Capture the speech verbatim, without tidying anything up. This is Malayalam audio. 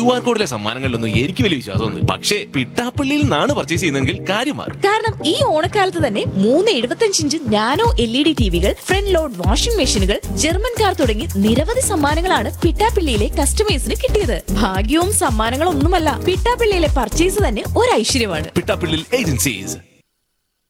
ആർ കോഡിലെ സമ്മാനങ്ങളിലൊന്നും എനിക്ക് വലിയ വിശ്വാസമൊന്നും. പക്ഷേ പിട്ടാപ്പള്ളിയിൽ നിന്നാണ് പർച്ചേസ് ചെയ്യുന്നതെങ്കിൽ കാര്യം മാറും. കാരണം ഈ ഓണക്കാലത്ത് തന്നെ മൂന്ന് എഴുപത്തഞ്ച് inch nano L E D ടിവികൾ, front load washing മെഷീനുകൾ, ജർമ്മൻ കാർ തുടങ്ങി നിരവധി സമ്മാനങ്ങളാണ് പിട്ടാപ്പള്ളിയിലെ കസ്റ്റമേഴ്സിന് കിട്ടിയത്. ഭാഗ്യവും സമ്മാനങ്ങളൊന്നുമല്ല, പിട്ടാപ്പള്ളിയിലെ പർച്ചേസ് തന്നെ ഒരു ഐശ്വര്യമാണ്. പിട്ടാപ്പള്ളിയിൽ ഏജൻസീസ്.